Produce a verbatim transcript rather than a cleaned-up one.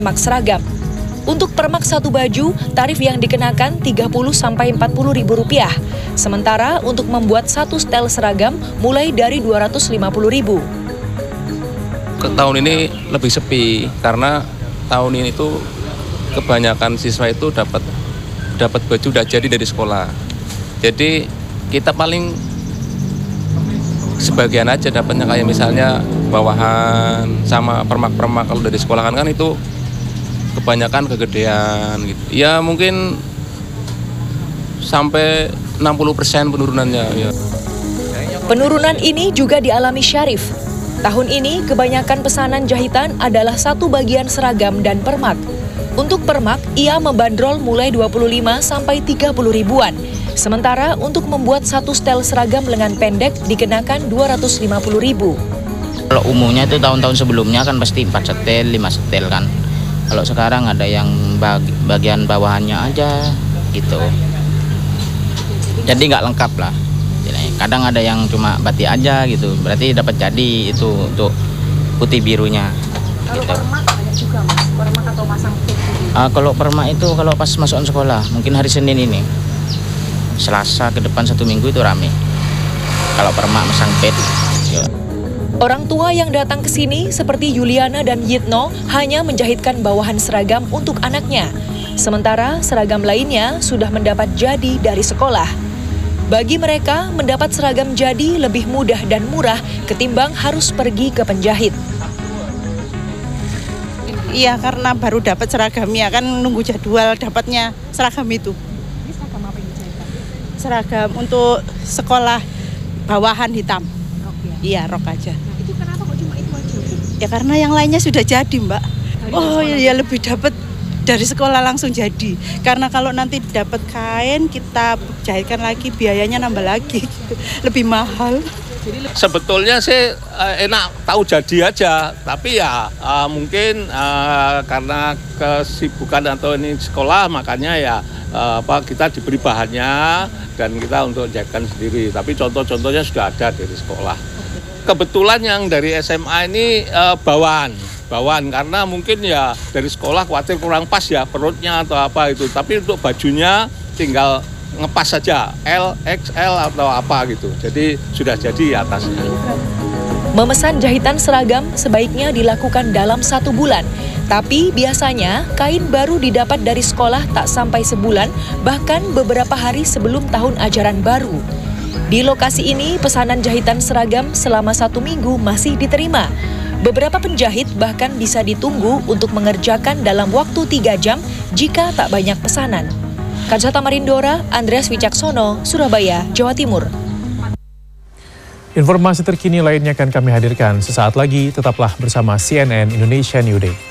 permak seragam. Untuk permak satu baju, tarif yang dikenakan tiga puluh sampai empat puluh ribu rupiah. Sementara untuk membuat satu setel seragam mulai dari dua ratus lima puluh ribu. Tahun ini lebih sepi karena tahun ini tuh kebanyakan siswa itu dapat dapat baju udah jadi dari sekolah. Jadi kita paling sebagian aja dapatnya, kayak misalnya bawahan sama permak-permak. Kalau dari sekolah kan kan itu kebanyakan kegedean gitu. Ya mungkin sampai enam puluh persen penurunannya ya. Penurunan ini juga dialami Syarif. Tahun ini kebanyakan pesanan jahitan adalah satu bagian seragam dan permak. Untuk permak, ia membandrol mulai dua puluh lima sampai tiga puluh ribuan. Sementara untuk membuat satu setel seragam lengan pendek dikenakan dua ratus lima puluh ribu. Kalau umumnya itu tahun-tahun sebelumnya kan pasti empat setel, lima setel kan. Kalau sekarang ada yang bag, bagian bawahannya aja gitu. Jadi nggak lengkap lah. Kadang ada yang cuma batik aja gitu. Berarti dapat jadi itu untuk putih birunya. Kalau gitu. permak banyak juga mas, permak atau pasang pit gitu. Uh, kalau permak itu kalau pas masuk sekolah, mungkin hari Senin ini. Selasa ke depan satu minggu itu rame. Kalau permak masang pit. Ya. Orang tua yang datang ke sini seperti Yuliana dan Yitno hanya menjahitkan bawahan seragam untuk anaknya. Sementara seragam lainnya sudah mendapat jadi dari sekolah. Bagi mereka, mendapat seragam jadi lebih mudah dan murah ketimbang harus pergi ke penjahit. Iya, karena baru dapat seragamnya, kan nunggu jadwal dapatnya seragam itu. Ini seragam apa yang dijahitkan? Seragam untuk sekolah bawahan hitam. Rok ya? Iya, rok aja. Nah, itu kenapa kok cuma itu aja? Ya karena yang lainnya sudah jadi, Mbak. Dari Oh sekolah? ya lebih dapat dari sekolah langsung jadi. Karena kalau nanti dapat kain kita jahitkan lagi biayanya nambah lagi, gitu. Lebih mahal. Sebetulnya sih enak tahu jadi aja, tapi ya uh, mungkin uh, karena kesibukan atau ini sekolah makanya ya uh, apa kita diberi bahannya dan kita untuk jahitkan sendiri. Tapi contoh-contohnya sudah ada dari sekolah. Kebetulan yang dari S M A ini uh, bawaan, bawaan karena mungkin ya dari sekolah khawatir kurang pas ya perutnya atau apa itu. Tapi untuk bajunya tinggal ngepas saja L, X L atau apa gitu. Jadi sudah jadi atasnya. Memesan jahitan seragam sebaiknya dilakukan dalam satu bulan. Tapi biasanya kain baru didapat dari sekolah tak sampai sebulan, bahkan beberapa hari sebelum tahun ajaran baru. Di lokasi ini pesanan jahitan seragam selama satu minggu masih diterima. Beberapa penjahit bahkan bisa ditunggu untuk mengerjakan dalam waktu tiga jam jika tak banyak pesanan. Kansata Marindora, Andreas Wicaksono, Surabaya, Jawa Timur. Informasi terkini lainnya akan kami hadirkan sesaat lagi. Tetaplah bersama C N N Indonesia New Day.